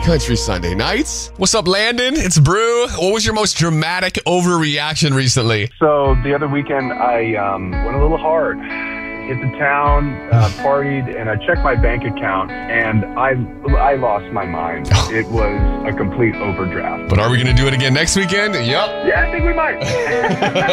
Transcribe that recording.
Country Sunday Nights. What's up, Landon? It's Brew. What was your most dramatic overreaction recently? So the other weekend, I went a little hard. Hit the town, partied, and I checked my bank account, and I lost my mind. It was a complete overdraft. But are we going to do it again next weekend? Yep. Yeah, I think we might.